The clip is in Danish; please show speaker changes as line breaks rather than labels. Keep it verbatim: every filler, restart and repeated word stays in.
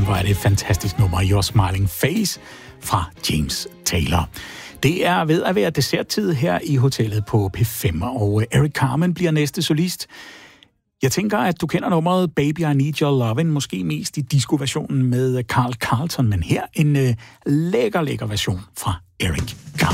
hvor er det et fantastisk nummer, Your Smiling Face fra James Taylor. Det er ved at være desserttid her i hotellet på P fem, og Eric Carmen bliver næste solist. Jeg tænker, at du kender nummeret Baby I Need Your Lovin', måske mest i disco-versionen med Carl Carlton, men her en øh, lækker, lækker version fra Eric Carmen.